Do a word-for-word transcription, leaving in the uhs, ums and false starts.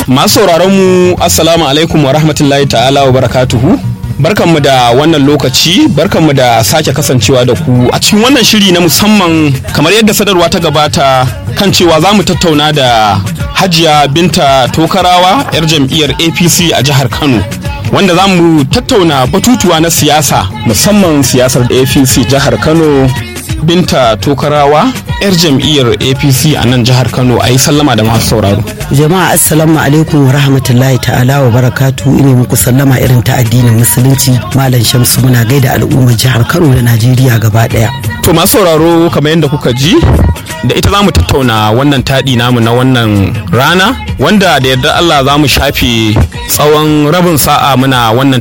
Masu sauraron mu assalamu alaikum wa rahmatullahi ta'ala wa barakatuhu. Barkanmu da wannan lokaci, barkanmu da sake kasancewa da ku a cikin wannan shiri na musamman kamar yadda sadarwa ta gabata kan cewa za mu tattauna da Hajiya Binta Tokarawa 'yar jam'iyyar A P C a jihar Kano. Wanda za mu tattauna batutuwa na siyasa musamman siyasar A P C jihar Kano. Binta Tokarawa 'yar jam'iyyar A P C a nan jihar Kano, a yi sallama da masu sauraro. Jama'a assalamu alaikum wa rahmatullahi ta'ala wa barakatu. Ine muku sallama irin ta addinin musulunci. Malam Shamsu muna gaida al'ummar jihar Kano da Najeriya gaba daya. To masu sauraro, kamar yadda kuka ji, da ita za mu tattauna wannan taɗi namu na wannan rana, wanda da yardar Allah za mu shafe tsawon rabin sa'a muna wannan